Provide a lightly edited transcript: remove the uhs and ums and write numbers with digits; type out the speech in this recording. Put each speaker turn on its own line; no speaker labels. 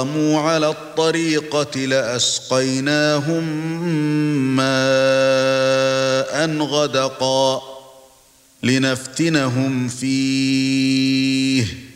قاموا على الطريقة لأسقيناهم ماء غدقا لنفتنهم فيه